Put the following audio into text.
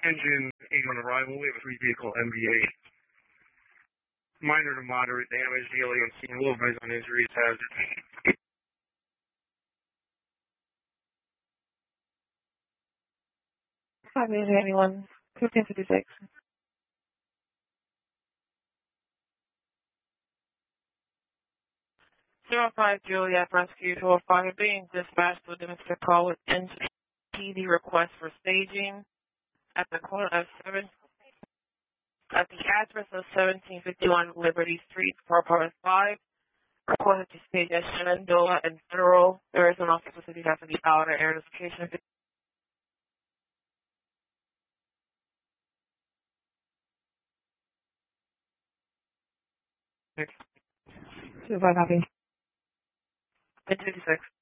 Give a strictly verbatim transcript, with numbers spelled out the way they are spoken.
Engine eight on arrival. We have a three vehicle M V A. Minor to moderate damage. Nearly on scene. Low vis on injuries. Hazard. five anyone. fifteen fifty-six. Zero five Juliet Rescue to a fire being dispatched with domestic call with N P D request for staging at the corner of seven at the address of seventeen fifty-one Liberty Street, apartment five. Requested to stage at Shenandoah and Federal. There is an officer city after the outer area notification. Two five copy. fifty-six.